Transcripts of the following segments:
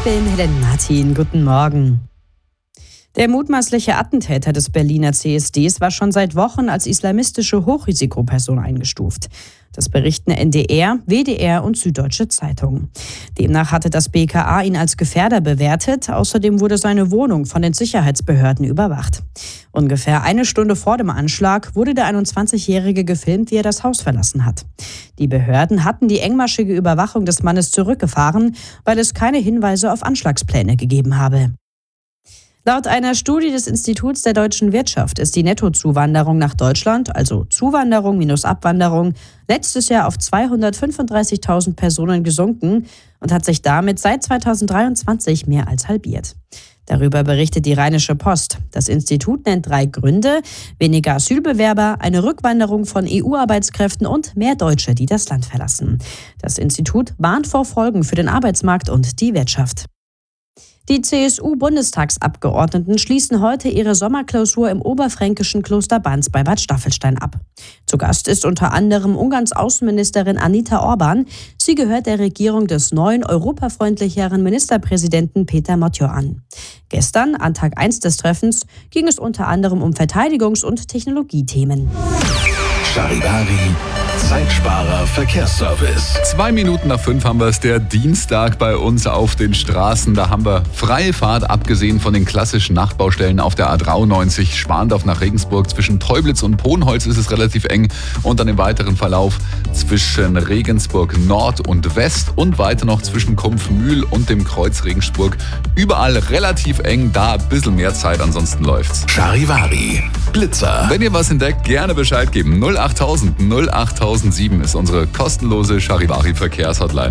bin Helene Martin. Guten Morgen. Der mutmaßliche Attentäter des Berliner CSDs war schon seit Wochen als islamistische Hochrisikoperson eingestuft. Das berichten NDR, WDR und Süddeutsche Zeitung. Demnach hatte das BKA ihn als Gefährder bewertet. Außerdem wurde seine Wohnung von den Sicherheitsbehörden überwacht. Ungefähr eine Stunde vor dem Anschlag wurde der 21-Jährige gefilmt, wie er das Haus verlassen hat. Die Behörden hatten die engmaschige Überwachung des Mannes zurückgefahren, weil es keine Hinweise auf Anschlagspläne gegeben habe. Laut einer Studie des Instituts der deutschen Wirtschaft ist die Nettozuwanderung nach Deutschland, also Zuwanderung minus Abwanderung, letztes Jahr auf 235.000 Personen gesunken und hat sich damit seit 2023 mehr als halbiert. Darüber berichtet die Rheinische Post. Das Institut nennt 3 Gründe: weniger Asylbewerber, eine Rückwanderung von EU-Arbeitskräften und mehr Deutsche, die das Land verlassen. Das Institut warnt vor Folgen für den Arbeitsmarkt und die Wirtschaft. Die CSU-Bundestagsabgeordneten schließen heute ihre Sommerklausur im oberfränkischen Kloster Banz bei Bad Staffelstein ab. Zu Gast ist unter anderem Ungarns Außenministerin Anita Orban. Sie gehört der Regierung des neuen, europafreundlicheren Ministerpräsidenten Peter Motjo an. Gestern, an Tag 1 des Treffens, ging es unter anderem um Verteidigungs- und Technologiethemen. Charivari, Zeitsparer Verkehrsservice. 2 Minuten nach 5 haben wir es, der Dienstag bei uns auf den Straßen. Da haben wir freie Fahrt, abgesehen von den klassischen Nachtbaustellen auf der A93 Schwandorf nach Regensburg. Zwischen Teublitz und Ponholz ist es relativ eng und dann im weiteren Verlauf zwischen Regensburg Nord und West und weiter noch zwischen Kumpfmühl und dem Kreuz Regensburg. Überall relativ eng, da ein bisschen mehr Zeit, ansonsten läuft's. Charivari, Blitzer. Wenn ihr was entdeckt, gerne Bescheid geben. 08000 08007 ist unsere kostenlose Charivari-Verkehrshotline.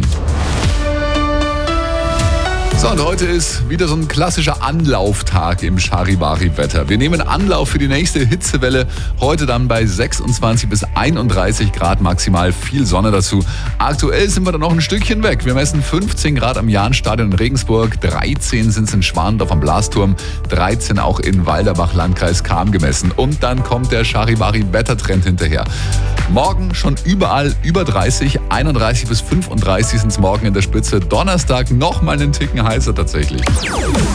So, und heute ist wieder so ein klassischer Anlauftag im Charivari-Wetter. Wir nehmen Anlauf für die nächste Hitzewelle. Heute dann bei 26 bis 31 Grad maximal, viel Sonne dazu. Aktuell sind wir dann noch ein Stückchen weg. Wir messen 15 Grad am Jahnstadion in Regensburg, 13 sind es in Schwandorf am Blasturm, 13 auch in Walderbach, Landkreis Cham gemessen. Und dann kommt der Charivari-Wettertrend hinterher. Morgen schon überall über 30, 31 bis 35 sind es morgen in der Spitze. Donnerstag nochmal einen Ticken heißer tatsächlich.